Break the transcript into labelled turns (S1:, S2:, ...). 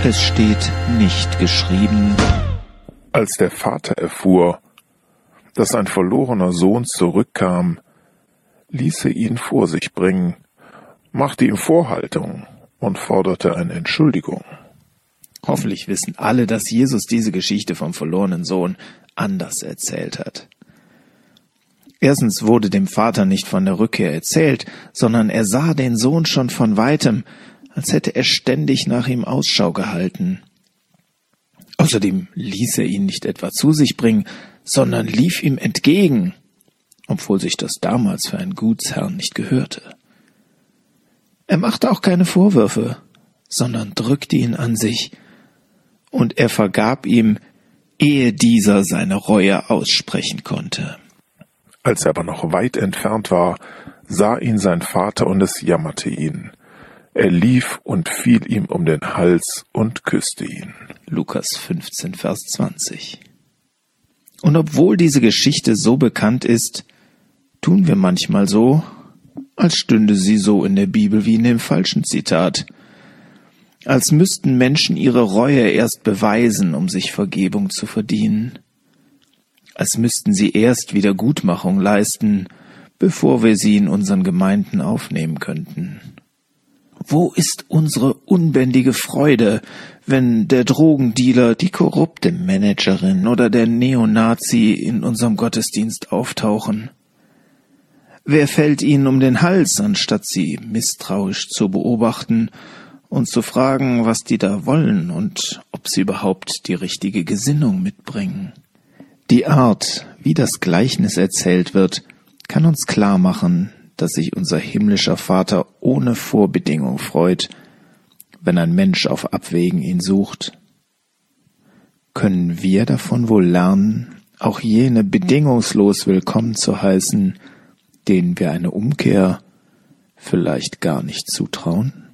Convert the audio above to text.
S1: Es steht nicht geschrieben.
S2: Als der Vater erfuhr, dass ein verlorener Sohn zurückkam, ließ er ihn vor sich bringen, machte ihm Vorhaltung und forderte eine Entschuldigung.
S1: Hoffentlich wissen alle, dass Jesus diese Geschichte vom verlorenen Sohn anders erzählt hat. Erstens wurde dem Vater nicht von der Rückkehr erzählt, sondern er sah den Sohn schon von weitem, als hätte er ständig nach ihm Ausschau gehalten. Außerdem ließ er ihn nicht etwa zu sich bringen, sondern lief ihm entgegen, obwohl sich das damals für einen Gutsherrn nicht gehörte. Er machte auch keine Vorwürfe, sondern drückte ihn an sich, und er vergab ihm, ehe dieser seine Reue aussprechen konnte.
S2: Als er aber noch weit entfernt war, sah ihn sein Vater und es jammerte ihn. Er lief und fiel ihm um den Hals und küsste ihn.
S1: Lukas 15, Vers 20. Und obwohl diese Geschichte so bekannt ist, tun wir manchmal so, als stünde sie so in der Bibel wie in dem falschen Zitat. Als müssten Menschen ihre Reue erst beweisen, um sich Vergebung zu verdienen. Als müssten sie erst Wiedergutmachung leisten, bevor wir sie in unseren Gemeinden aufnehmen könnten. Wo ist unsere unbändige Freude, wenn der Drogendealer, die korrupte Managerin oder der Neonazi in unserem Gottesdienst auftauchen? Wer fällt ihnen um den Hals, anstatt sie misstrauisch zu beobachten und zu fragen, was die da wollen und ob sie überhaupt die richtige Gesinnung mitbringen? Die Art, wie das Gleichnis erzählt wird, kann uns klar machen, dass sich unser himmlischer Vater ohne Vorbedingung freut, wenn ein Mensch auf Abwägen ihn sucht. Können wir davon wohl lernen, auch jene bedingungslos willkommen zu heißen, denen wir eine Umkehr vielleicht gar nicht zutrauen?